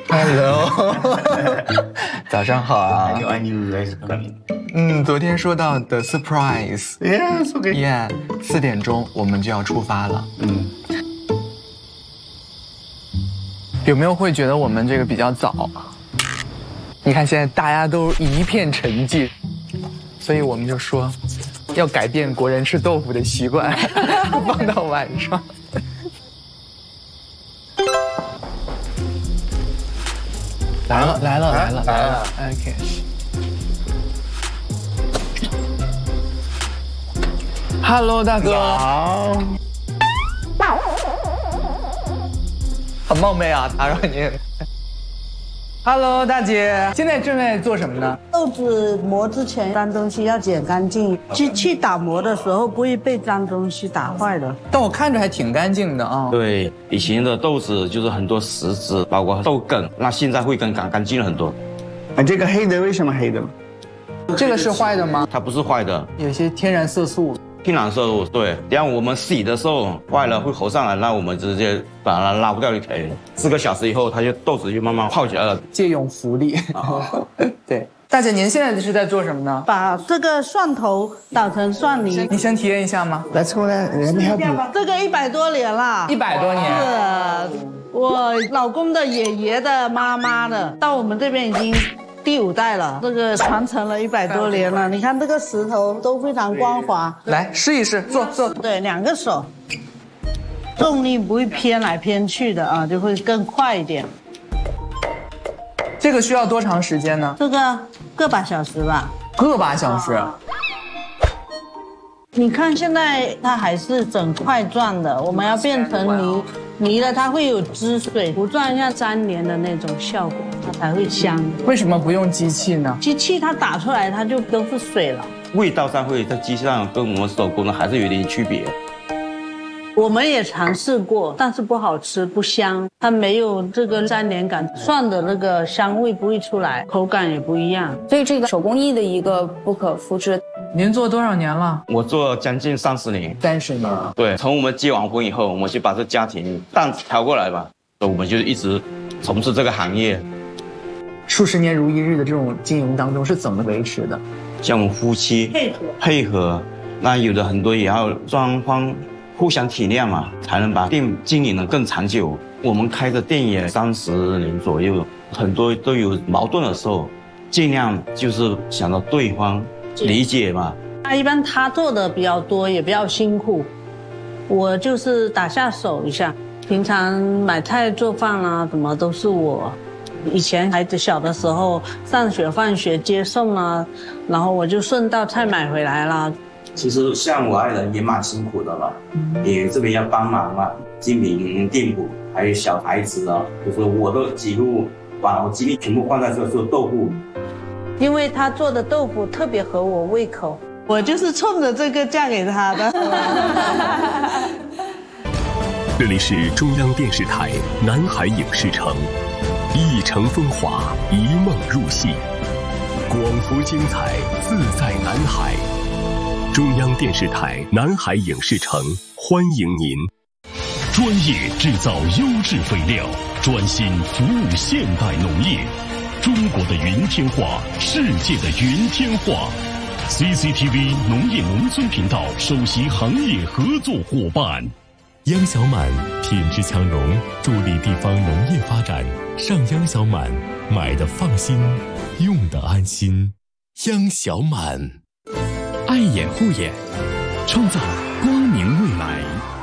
Hello， 早上好啊。 I knew you guys coming. 昨天说到的 surprise。 Yes, okay. Yeah，4点钟我们就要出发了。有没有会觉得我们这个比较早？你看现在大家都一片沉寂，所以我们就说要改变国人吃豆腐的习惯，放到晚上。来了 ，OK。Hello， 大哥。好。很冒昧啊，打扰您。Hello， 大姐，现在正在做什么呢？ 豆子磨之前，脏东西要剪干净。机器打磨的时候不会被脏东西打坏的。 但我看着还挺干净的啊。 对，以前的豆子就是很多石子，包括豆梗，那现在会更干净了很多。 这个黑的为什么黑的？ 这个是坏的吗？ 它不是坏的， 有些天然色素。 天然色素，对，然后我们洗的时候坏了会合上来，那我们直接把它拉不掉就可以了。4个小时以后，它就豆子就慢慢泡起来了。 借用福利。对，大姐，您现在是在做什么呢？ 把这个蒜头捣成蒜泥。 你先体验一下吗？ Let's go there. Let me help you. 这个100多年了。 100多年。 是我老公的爷爷的妈妈的，到我们这边已经第5代了，这个传承了100多年了。你看这个石头都非常光滑。 来试一试，坐。 对，2个手，重力不会偏来偏去的啊，就会更快一点。 这个需要多长时间呢？ 这个把小时吧。 个把小时。 你看现在它还是整块状的，我们要变成泥了，它会有汁水，不转像粘连的那种效果，它才会香。 为什么不用机器呢？ 机器它打出来它就都是水了。 味道上会在机上跟我们手工的还是有点区别。 我们也尝试过，但是不好吃，不香，它没有这个粘连感，蒜的那个香味不会出来，口感也不一样。 所以这个手工艺的一个不可复制。 您做多少年了？ 我做将近30年。 30年。 对，从我们结完婚以后，我们就把这家庭担子挑过来吧，我们就一直从事这个行业。 数十年如一日的这种经营当中是怎么维持的？ 像我们夫妻配合，那有的很多也要双方互相体谅嘛，才能把店经营得更长久。我们开的店也30年左右，很多都有矛盾的时候，尽量就是想到对方理解嘛。 一般他做的比较多，也比较辛苦，我就是打下手一下。平常买菜做饭啊，什么都是我。以前孩子小的时候，上学放学接送啊，然后我就顺道菜买回来了。 其实像我爱人也蛮辛苦的嘛，也这边要帮忙嘛，经营店铺，还有小孩子啊，就是我都几乎把我精力全部放在做豆腐。 因为他做的豆腐特别合我胃口，我就是冲着这个嫁给他的。 这里是中央电视台南海影视城，一城风华，一梦入戏，广福精彩，自在南海。中央电视台南海影视城欢迎您。 专业制造优质肥料，专心服务现代农业。中国的云天化，世界的云天化。CCTV 农业农村频道首席行业合作伙伴。 央小满品质强融，助力地方农业发展。上央小满，买的放心，用的安心。央小满， 爱眼护眼，创造光明未来。